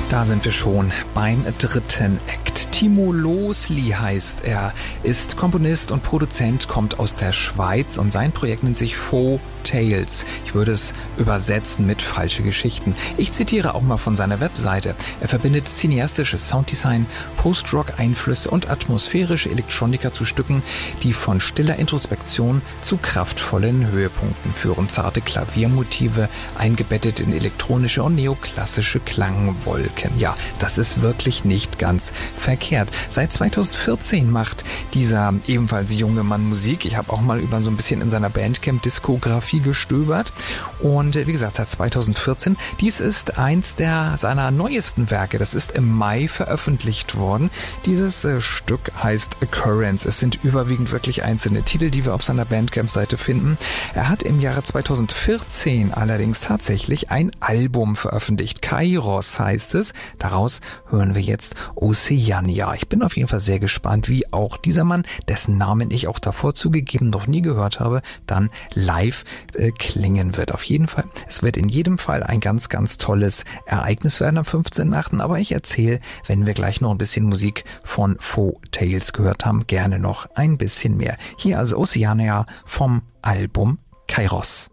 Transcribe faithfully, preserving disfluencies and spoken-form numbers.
Da sind wir schon beim dritten Act. Timo Losli heißt er, ist Komponist und Produzent, kommt aus der Schweiz und sein Projekt nennt sich Faux Tales. Ich würde es übersetzen mit falsche Geschichten. Ich zitiere auch mal von seiner Webseite. Er verbindet cineastisches Sounddesign, Post-Rock-Einflüsse und atmosphärische Elektronika zu Stücken, die von stiller Introspektion zu kraftvollen Höhepunkten führen. Zarte Klaviermotive, eingebettet in elektronische und neoklassische Klangwolken. Ja, das ist wirklich nicht ganz verkehrt. Seit zweitausendvierzehn macht dieser ebenfalls junge Mann Musik. Ich habe auch mal über so ein bisschen in seiner Bandcamp-Diskografie gestöbert. Und wie gesagt, seit zweitausendvierzehn. Dies ist eins der seiner neuesten Werke. Das ist im Mai veröffentlicht worden. Dieses äh, Stück heißt Occurrence. Es sind überwiegend wirklich einzelne Titel, die wir auf seiner Bandcamp-Seite finden. Er hat im Jahre zweitausendvierzehn allerdings tatsächlich ein Album veröffentlicht. Kairos heißt es. Daraus hören wir jetzt Oceania. Ich bin auf jeden Fall sehr gespannt, wie auch dieser Mann, dessen Namen ich auch davor zugegeben noch nie gehört habe, dann live äh, klingen wird. Auf jeden Fall, es wird in jedem Fall ein ganz, ganz tolles Ereignis werden am fünfzehnten achten Aber ich erzähle, wenn wir gleich noch ein bisschen Musik von Faux Tales gehört haben, gerne noch ein bisschen mehr. Hier also Oceania vom Album Kairos.